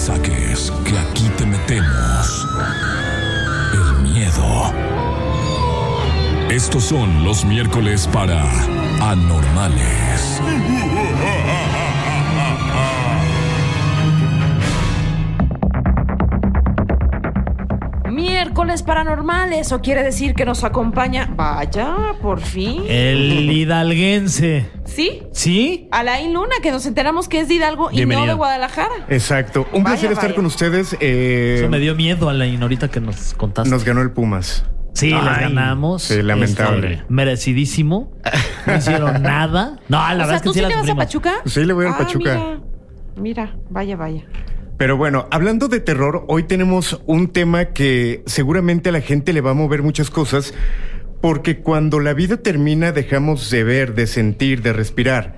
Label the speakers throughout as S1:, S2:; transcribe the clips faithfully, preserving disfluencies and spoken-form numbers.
S1: saques, que aquí te metemos el miedo. Estos son los miércoles para Anormales.
S2: Miércoles paranormales, o quiere decir que nos acompaña, vaya, por fin,
S3: el hidalguense.
S2: ¿Sí?
S3: ¿Sí?
S2: Alain Luna, que nos enteramos que es de Hidalgo y
S3: Bienvenido.
S2: no de Guadalajara.
S4: Exacto. Un
S2: Vaya,
S4: placer estar
S2: vaya.
S4: con ustedes. Eh,
S3: Eso me dio miedo, Alain, ahorita que nos contaste.
S4: Nos ganó el Pumas.
S3: Sí, les
S4: Ay,
S3: ganamos.
S4: sí, lamentable.
S3: Este, merecidísimo. No hicieron nada. No, la
S2: O
S3: verdad
S2: sea,
S3: es que
S2: ¿tú
S3: sí
S2: sí
S3: la
S2: le vas a
S3: sufrimos.
S2: Pachuca?
S4: Sí, le voy al
S2: Ah,
S4: Pachuca.
S2: Mira, mira, vaya, vaya.
S4: Pero bueno, hablando de terror, hoy tenemos un tema que seguramente a la gente le va a mover muchas cosas, porque cuando la vida termina dejamos de ver, de sentir, de respirar.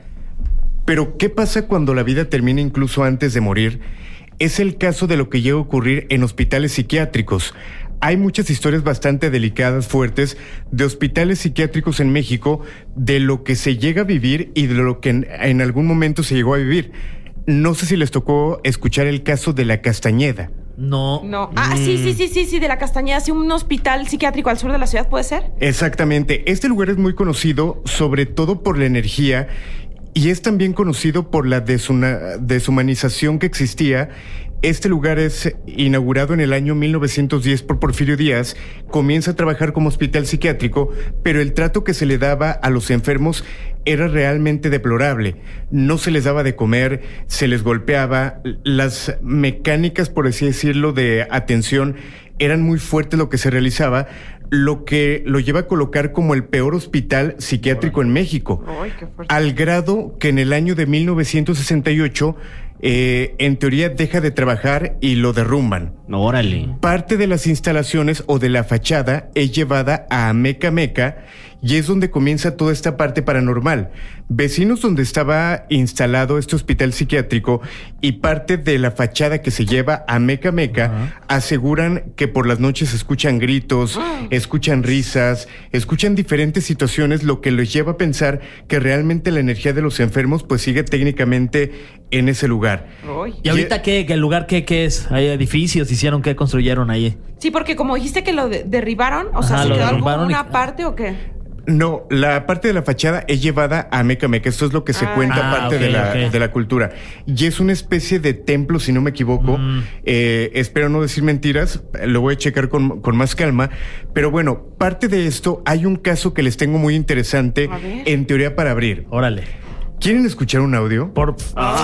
S4: Pero ¿qué pasa cuando la vida termina incluso antes de morir? Es el caso de lo que llega a ocurrir en hospitales psiquiátricos. Hay muchas historias bastante delicadas, fuertes, de hospitales psiquiátricos en México, de lo que se llega a vivir y de lo que en, en algún momento se llegó a vivir. No sé si les tocó escuchar el caso de la Castañeda.
S3: No.
S2: No. Ah, sí, sí, sí, sí, sí, de la Castañeda, sí, un hospital psiquiátrico al sur de la ciudad, ¿puede ser?
S4: Exactamente. Este lugar es muy conocido, sobre todo por la energía, y es también conocido por la desuna- deshumanización que existía. Este lugar es inaugurado en el año mil novecientos diez por Porfirio Díaz, comienza a trabajar como hospital psiquiátrico, pero el trato que se le daba a los enfermos era realmente deplorable. No se les daba de comer, se les golpeaba, las mecánicas, por así decirlo, de atención eran muy fuertes lo que se realizaba, lo que lo lleva a colocar como el peor hospital psiquiátrico en México.
S2: Ay, qué fuerte.
S4: Al grado que en el año de mil novecientos sesenta y ocho, eh, en teoría deja de trabajar y lo derrumban.
S5: Órale.
S4: Parte de las instalaciones o de la fachada es llevada a Ameca Meca y es donde comienza toda esta parte paranormal. Vecinos donde estaba instalado este hospital psiquiátrico y parte de la fachada que se lleva a Meca Meca uh-huh. aseguran que por las noches escuchan gritos, uh-huh. escuchan risas, escuchan diferentes situaciones, lo que les lleva a pensar que realmente la energía de los enfermos pues sigue técnicamente en ese lugar.
S2: Uy.
S3: ¿Y ahorita qué? ¿El lugar qué, qué es? ¿Hay edificios? ¿Hicieron qué? ¿Construyeron ahí?
S2: Sí, porque como dijiste que lo de- derribaron, o sea,
S3: Ajá,
S2: ¿se
S3: lo
S2: quedó algo,
S3: derrumbaron y-
S2: una parte o qué?
S4: No, la parte de la fachada es llevada a Meca Meca. Esto es lo que se
S2: Ah.
S4: cuenta
S3: Ah,
S4: parte
S3: ok,
S4: de, la,
S3: ok.
S4: de la cultura. Y es una especie de templo, si no me equivoco.
S3: Mm.
S4: Eh, espero no decir mentiras. Lo voy a checar con, con más calma. Pero bueno, parte de esto, hay un caso que les tengo muy interesante,
S2: A ver.
S4: en teoría para abrir.
S3: Órale.
S4: ¿Quieren escuchar un audio?
S3: Por...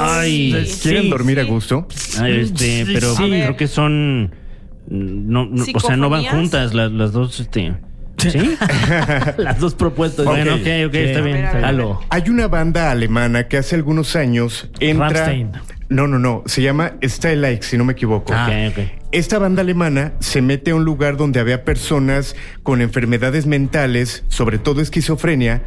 S5: Ay,
S4: ¿Quieren
S3: sí,
S4: dormir
S2: sí.
S4: a gusto?
S5: Ay, este,
S3: Sí,
S5: pero
S3: sí.
S5: creo que son no, no, o sea, no van
S2: ¿Psicofonías?
S5: juntas las, las dos, este. ¿Sí?
S3: Las dos propuestas.
S5: Bueno, ok, ok, está bien.
S2: A ver, a
S5: está
S2: ver.
S5: bien.
S3: Halo.
S4: Hay una banda alemana que hace algunos años entra...
S3: Rammstein.
S4: No, no, no. Se llama Style Like, si no me equivoco.
S5: Ok, ok.
S4: Esta banda alemana se mete a un lugar donde había personas con enfermedades mentales, sobre todo esquizofrenia.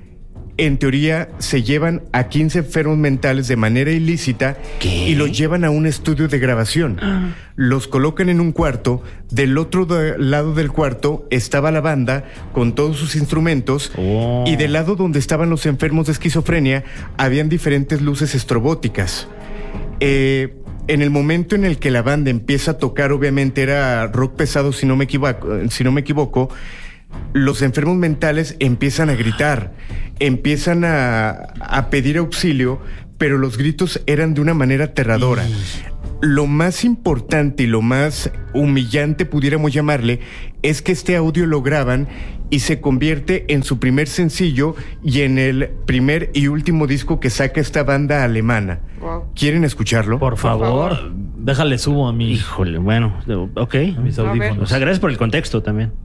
S4: En teoría, se llevan a quince enfermos mentales de manera ilícita
S5: ¿Qué?
S4: y los llevan a un estudio de grabación. Los colocan en un cuarto. Del otro de- lado del cuarto estaba la banda con todos sus instrumentos.
S5: Oh.
S4: Y del lado donde estaban los enfermos de esquizofrenia, habían diferentes luces estrobóticas. Eh, en el momento en el que la banda empieza a tocar, obviamente era rock pesado, si no me equivoco, si no me equivoco, los enfermos mentales empiezan a gritar, empiezan a, a pedir auxilio, pero los gritos eran de una manera aterradora. Lo más importante y lo más humillante, pudiéramos llamarle, es que este audio lo graban y se convierte en su primer sencillo y en el primer y último disco que saca esta banda alemana.
S2: Wow.
S4: ¿Quieren escucharlo?
S3: Por favor.
S2: favor.
S3: Déjale subo a mi...
S5: Híjole, bueno, ok.
S3: a mis
S2: A ver.
S3: audífonos.
S5: O sea, gracias por el contexto también.